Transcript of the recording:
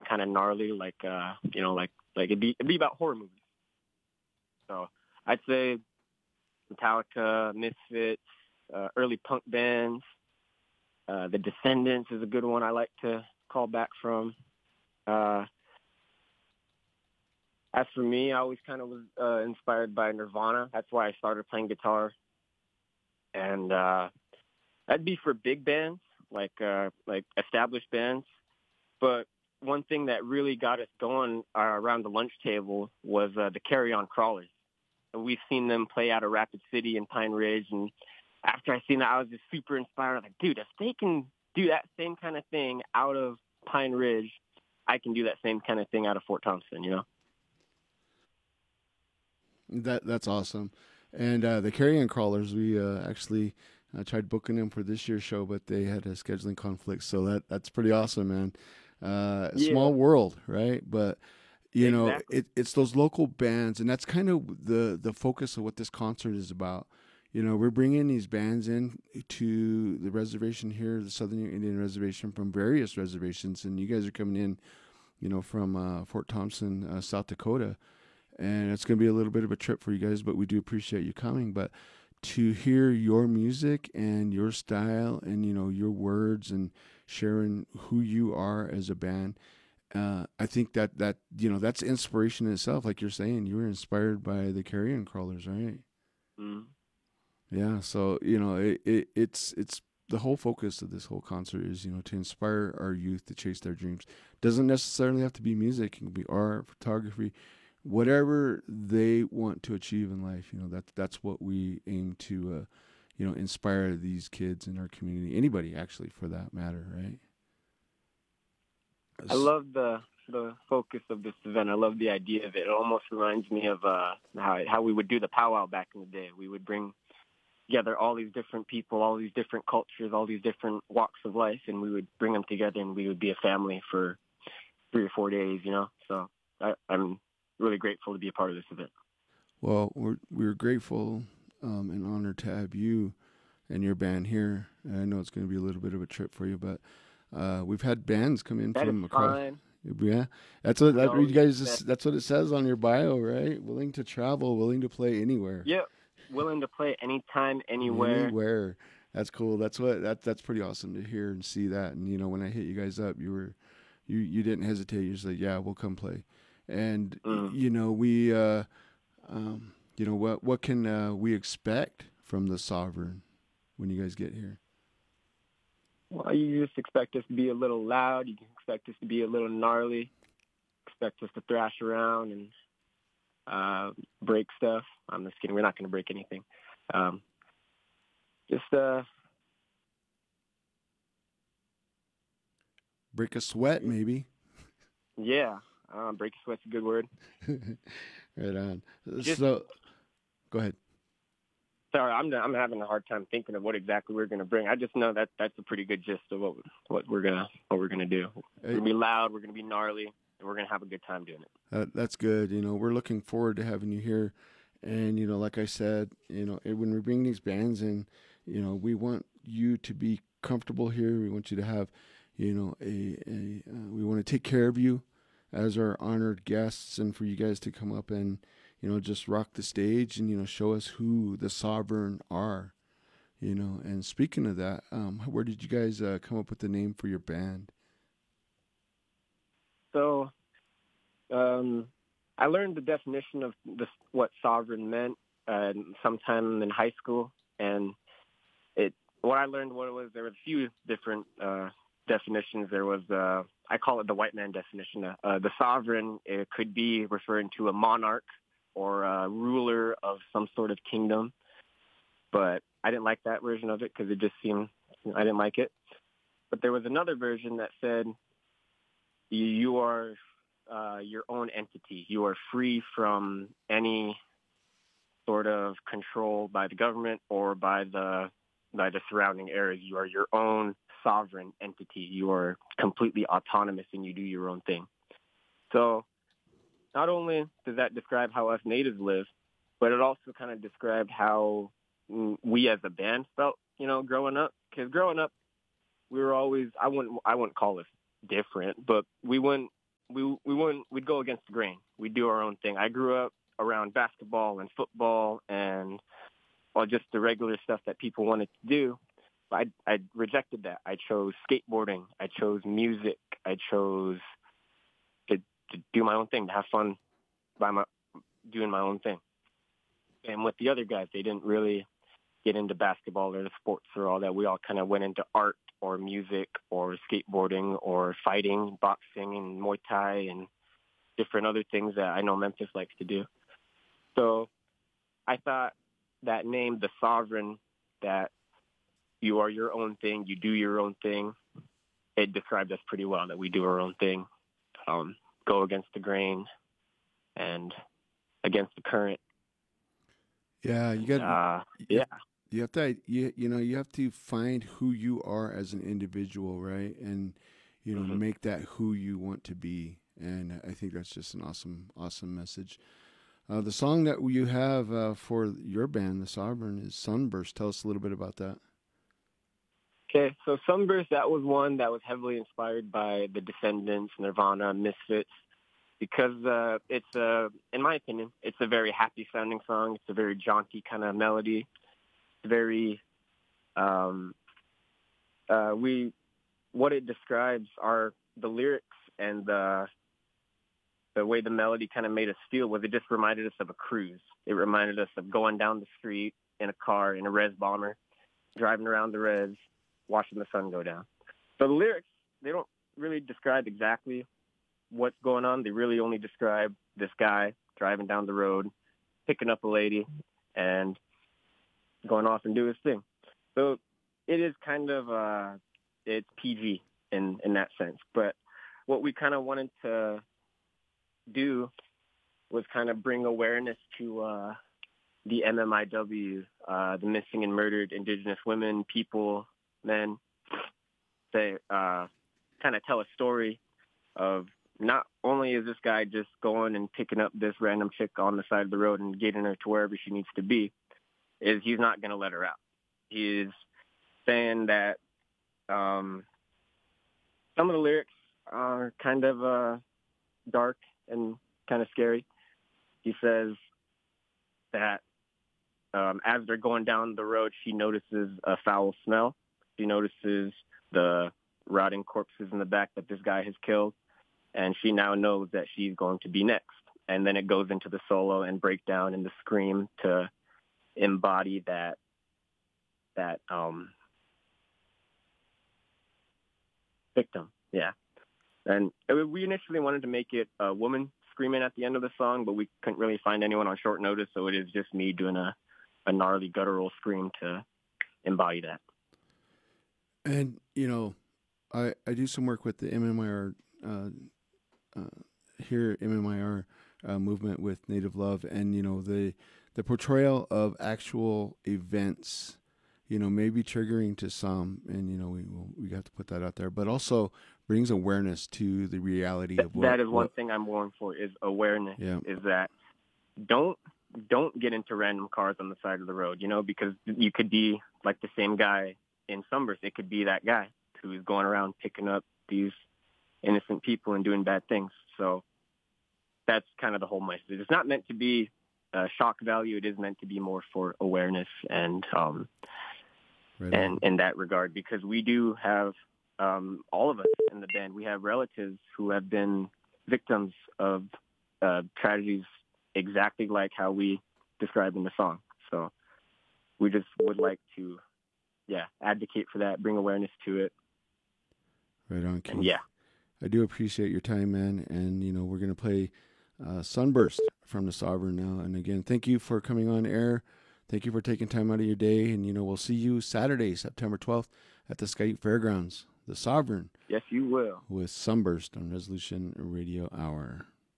kind of gnarly, like it'd be about horror movies. So I'd say Metallica, Misfits, early punk bands. The Descendants is a good one I like to call back from. Uh, as for me, I always kind of was inspired by Nirvana. That's why I started playing guitar. And that'd be for big bands, like established bands. But one thing that really got us going around the lunch table was the Carry On Crawlers. And we've seen them play out of Rapid City and Pine Ridge, and after I seen that, I was just super inspired. I was like, dude, if they can do that same kind of thing out of Pine Ridge, I can do that same kind of thing out of Fort Thompson, you know? That's awesome. And the Carrion Crawlers, we actually tried booking them for this year's show, but they had a scheduling conflict. So that's pretty awesome, man. Yeah, Small world, right? But you know, exactly. it's those local bands, and that's kind of the focus of what this concert is about. You know, we're bringing these bands in to the reservation here, the Southern Indian Reservation, from various reservations, and you guys are coming in, you know, from Fort Thompson, South Dakota, and it's going to be a little bit of a trip for you guys, but we do appreciate you coming. But to hear your music and your style and, you know, your words and sharing who you are as a band, I think that you know, that's inspiration in itself. Like you're saying, you were inspired by the Carrion Crawlers, right? Mm. Yeah. So you know, it's the whole focus of this whole concert is, you know, to inspire our youth to chase their dreams. Doesn't necessarily have to be music. It can be art, photography, whatever they want to achieve in life. You know, that's what we aim to, you know, inspire these kids in our community. Anybody, actually, for that matter, right? I love the focus of this event. I love the idea of it. It almost reminds me of how we would do the powwow back in the day. We would bring together all these different people, all these different cultures, all these different walks of life, and we would bring them together, and we would be a family for 3 or 4 days, you know? So I'm really grateful to be a part of this event. Well, we're grateful and honored to have you and your band here. And I know it's going to be a little bit of a trip for you, but we've had bands come in That is from across. fine. Yeah, that's what We that you always, guys. that, That's what it says on your bio, right? Willing to travel, willing to play anywhere, yeah, willing to play anytime, anywhere. anywhere. That's cool. That's pretty awesome to hear and see that. And you know, when I hit you guys up, you didn't hesitate. You just like, yeah, we'll come play. And Mm. you know, you know, what can we expect from the Sovereign when you guys get here? Well, you just expect us to be a little loud. You can expect us to be a little gnarly. Expect us to thrash around and break stuff. I'm just kidding. We're not going to break anything. Um, just Break a sweat, maybe. yeah, break a sweat's a good word. Right on. Just So, go ahead. sorry, I'm having a hard time thinking of what exactly we're going to bring. I just know that that's a pretty good gist of what we're gonna do. We're Uh, gonna be loud. We're gonna be gnarly, and we're gonna have a good time doing it. that's good. You know, we're looking forward to having you here. And, you know, like I said, you know, when we bring these bands in, you know, we want you to be comfortable here. We want you to have, you know, we want to take care of you as our honored guests, and for you guys to come up and, you know, just rock the stage and, you know, show us who the Sovereign are, you know. And speaking of that, where did you guys come up with the name for your band? So um, I learned the definition of what sovereign meant sometime in high school, and it what I learned what it was there were a few different definitions. There was I call it the white man definition. The sovereign, it could be referring to a monarch or a ruler of some sort of kingdom, but I didn't like that version of it because it just seemed I didn't like it. But there was another version that said you are your own entity. You are free from any sort of control by the government or by the surrounding areas. You are your own sovereign entity. You are completely autonomous and you do your own thing. So not only does that describe how us natives live, but it also kind of described how we as a band felt, you know, growing up. Because growing up, we were always, I wouldn't call us different, but we wouldn't we'd go against the grain. We'd do our own thing. I grew up around basketball and football and just the regular stuff that people wanted to do. But I rejected that. I chose skateboarding. I chose music. I chose to do my own thing, to have fun doing my own thing. And with the other guys, they didn't really get into basketball or the sports or all that. We all kind of went into art or music or skateboarding or fighting, boxing and Muay Thai and different other things that I know Memphis likes to do. So I thought that name, The Sovereign, that you are your own thing, you do your own thing, it described us pretty well, that we do our own thing, go against the grain and against the current. Yeah, you got. You have to, you have to find who you are as an individual, right? And make that who you want to be. And I think that's just an awesome message. The song that you have for your band, The Sovereign, is Sunburst. Tell us a little bit about that. Okay, so Sunburst, that was one that was heavily inspired by the Descendants, Nirvana, Misfits, because in my opinion, it's a very happy-sounding song. It's a very jaunty kind of melody. It's very, what it describes are the lyrics and the way the melody kind of made us feel was it just reminded us of a cruise. It reminded us of going down the street in a car, in a res bomber, driving around the res, watching the sun go down. So the lyrics, they don't really describe exactly what's going on. They really only describe this guy driving down the road, picking up a lady, and going off and do his thing. So it is kind of, it's PG in that sense. But what we kind of wanted to do was kind of bring awareness to the MMIW, the missing and murdered Indigenous women, people, men. They kind of tell a story of not only is this guy just going and picking up this random chick on the side of the road and getting her to wherever she needs to be, is he's not going to let her out. He is saying that some of the lyrics are kind of dark and kind of scary. He says that as they're going down the road, she notices a foul smell. She notices the rotting corpses in the back that this guy has killed, and she now knows that she's going to be next. And then it goes into the solo and breakdown and the scream to embody that victim. Yeah. And we initially wanted to make it a woman screaming at the end of the song, but we couldn't really find anyone on short notice, so it is just me doing a gnarly guttural scream to embody that. And, I do some work with the MMIR, MMIR movement with Native Love, and, the portrayal of actual events, may be triggering to some, and, we have to put that out there, but also brings awareness to the reality of what. That is one thing I'm going for is awareness. Yeah. Is that don't get into random cars on the side of the road, because you could be like the same guy in Sunburst. It could be that guy who's going around picking up these innocent people and doing bad things. So that's kind of the whole message. It's not meant to be shock value. It is meant to be more for awareness and and in that regard, because we do have all of us in the band, we have relatives who have been victims of tragedies exactly like how we describe in the song. So we just would like to, advocate for that, bring awareness to it. Right on, Keith. And I do appreciate your time, man. And, we're going to play Sunburst from The Sovereign now. And again, thank you for coming on air. Thank you for taking time out of your day. And, we'll see you Saturday, September 12th at the Skype Fairgrounds. The Sovereign. Yes, you will. With Sunburst on Resolution Radio Hour.